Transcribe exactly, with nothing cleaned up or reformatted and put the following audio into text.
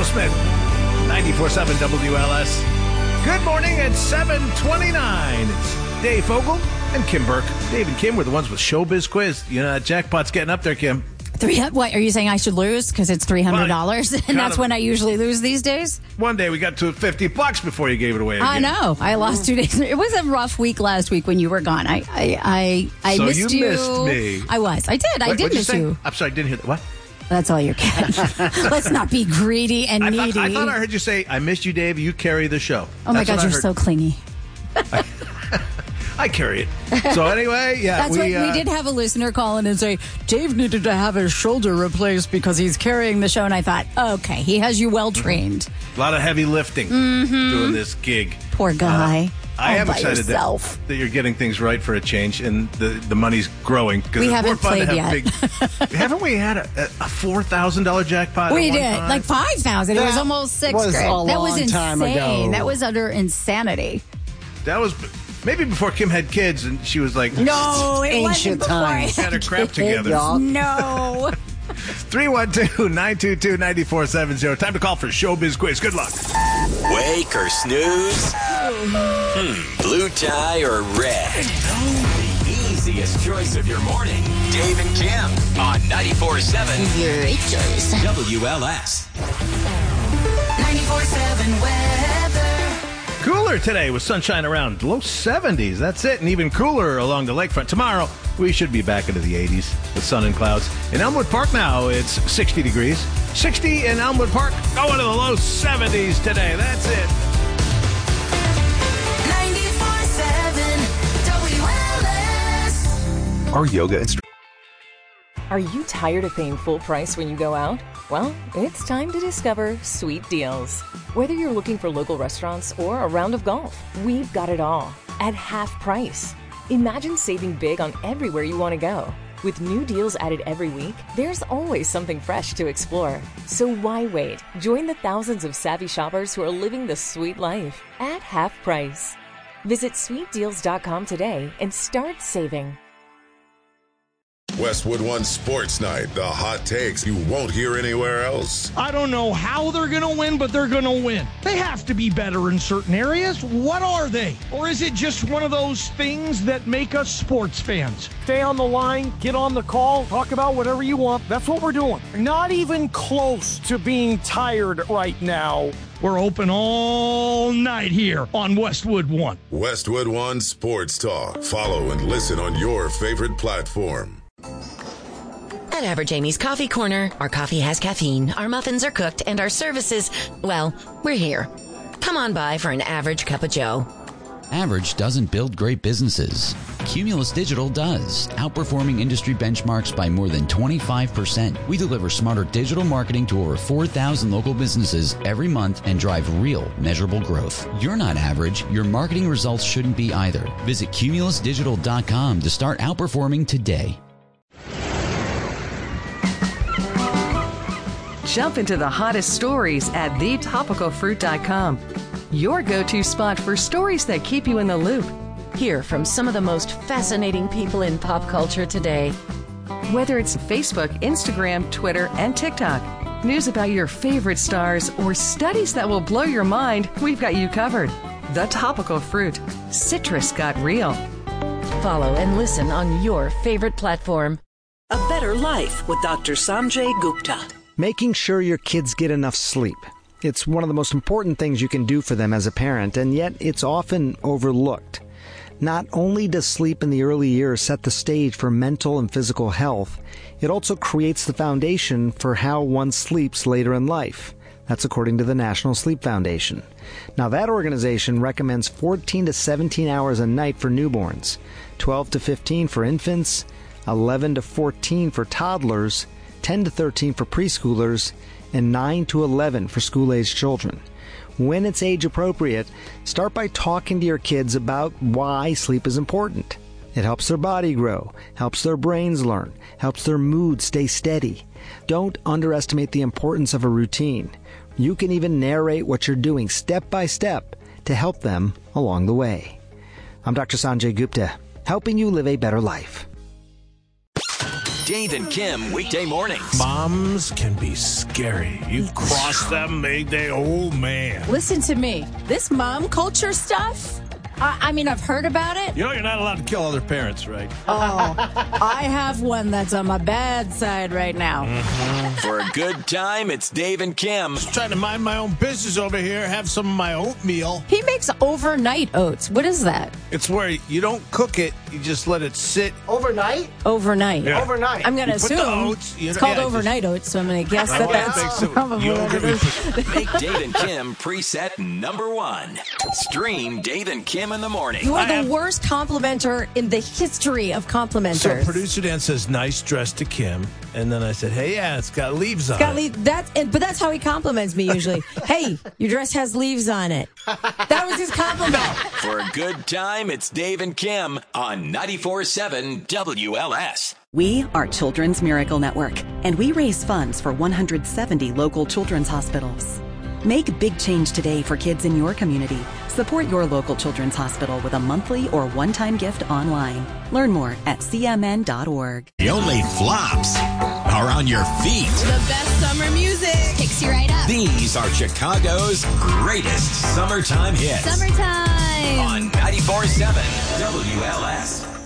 Smith, ninety-four point seven W L S. Good morning at seven twenty-nine. It's Dave Fogel and Kim Burke. Dave and Kim were the ones with Showbiz Quiz. You know, that jackpot's getting up there, Kim. Three, what, are you saying I should lose because it's three hundred dollars? Well, and that's of, when I usually lose these days? One day we got to fifty bucks before you gave it away again. I know. I lost two days. It was a rough week last week when you were gone. I I, I, I so missed you. you. missed me. I was. I did. I Wait, did you miss say? you. I'm sorry, I didn't hear that. What? That's all you're getting. Let's not be greedy and I needy. thought, I thought I heard you say, I missed you, Dave. You carry the show. Oh, my That's God, you're so clingy. I, I carry it. So anyway, yeah. That's we, what uh, we did have a listener call in and say, Dave needed to have his shoulder replaced because he's carrying the show. And I thought, okay, he has you well trained. A lot of heavy lifting mm-hmm. doing this gig. Poor guy. Uh, I am excited that, that, that you're getting things right for a change, and the, the money's growing. We it's haven't more fun played to yet. have big, haven't we had a, a four thousand dollars jackpot? We at one did. time? Like five thousand dollars. It was That almost six was grand. a That was long insane. time ago. That was under insanity. That was maybe before Kim had kids, and she was like, No, it wasn't Ancient before I times. had her crap together. y'all. No. three one two, nine two two, nine four seven zero. Time to call for Showbiz Quiz. Good luck. Wake or snooze? Hmm, blue tie or red? The easiest choice of your morning. Dave and Kim on ninety-four point seven Your choice. W L S. ninety-four point seven weather. Cooler today with sunshine around low seventies. That's it. And even cooler along the lakefront. Tomorrow, we should be back into the eighties with sun and clouds. In Elmwood Park now, it's sixty degrees. sixty in Elmwood Park. Going to the low seventies today. That's it. ninety-four point seven W L S. Our yoga instructor. Are you tired of paying full price when you go out? Well, it's time to discover Sweet Deals. Whether you're looking for local restaurants or a round of golf, we've got it all at half price. Imagine saving big on everywhere you want to go. With new deals added every week, there's always something fresh to explore. So why wait? Join the thousands of savvy shoppers who are living the sweet life at half price. Visit sweet deals dot com today and start saving. Westwood One Sports Night, the hot takes you won't hear anywhere else. I don't know how they're going to win, but they're going to win. They have to be better in certain areas. What are they? Or is it just one of those things that make us sports fans? Stay on the line, get on the call, talk about whatever you want. That's what we're doing. Not even close to being tired right now. We're open all night here on Westwood One. Westwood One Sports Talk. Follow and listen on your favorite platform. At Average Amy's Coffee Corner, our coffee has caffeine, our muffins are cooked, and our services, well, we're here. Come on by for an average cup of joe. Average doesn't build great businesses. Cumulus Digital does, outperforming industry benchmarks by more than twenty-five percent. We deliver smarter digital marketing to over four thousand local businesses every month and drive real, measurable growth. You're not average. Your marketing results shouldn't be either. Visit cumulus digital dot com to start outperforming today. Jump into the hottest stories at the topical fruit dot com. Your go-to spot for stories that keep you in the loop. Hear from some of the most fascinating people in pop culture today. Whether it's Facebook, Instagram, Twitter, and TikTok, news about your favorite stars, or studies that will blow your mind, we've got you covered. The Topical Fruit. Citrus got real. Follow and listen on your favorite platform. A Better Life with Doctor Sanjay Gupta. Making sure your kids get enough sleep. It's one of the most important things you can do for them as a parent, and yet it's often overlooked. Not only does sleep in the early years set the stage for mental and physical health, it also creates the foundation for how one sleeps later in life. That's according to the National Sleep Foundation. Now, that organization recommends fourteen to seventeen hours a night for newborns, twelve to fifteen for infants, eleven to fourteen for toddlers, ten to thirteen for preschoolers, and nine to eleven for school-aged children. When it's age appropriate, start by talking to your kids about why sleep is important. It helps their body grow, helps their brains learn, helps their mood stay steady. Don't underestimate the importance of a routine. You can even narrate what you're doing step by step to help them along the way. I'm Doctor Sanjay Gupta, helping you live a better life. Dave and Kim weekday mornings. Moms can be scary. You cross them, they, they, oh man. Listen to me. This mom culture stuff, I, I mean, I've heard about it. You know you're not allowed to kill other parents, right? Oh, I have one that's on my bad side right now. Mm-hmm. For a good time, it's Dave and Kim. Just trying to mind my own business over here, have some of my oatmeal. He makes overnight oats. What is that? It's where you don't cook it, you just let it sit. Overnight? Overnight. Yeah. Overnight. I'm going to You put the assume oats, you it's know- called yeah, overnight oats, so I'm going to guess I that like that's to make some probably what yogurt it is. Make Dave and Kim preset number one. Stream Dave and Kim in the morning. You are I the have- worst complimenter in the history of So complimenters. producer Dan says, nice dress to Kim. And then I said, hey, yeah, it's got leaves on Got it. leave, that, and, but that's how he compliments me usually. Hey, your dress has leaves on it. That was his compliment. For a good time, it's Dave and Kim on ninety-four point seven W L S. We are Children's Miracle Network, and we raise funds for one hundred seventy local children's hospitals. Make a big change today for kids in your community. Support your local children's hospital with a monthly or one-time gift online. Learn more at c m n dot org. The only flops are on your feet. The best summer music picks you right up. These are Chicago's greatest summertime hits. Summertime. On ninety-four point seven W L S.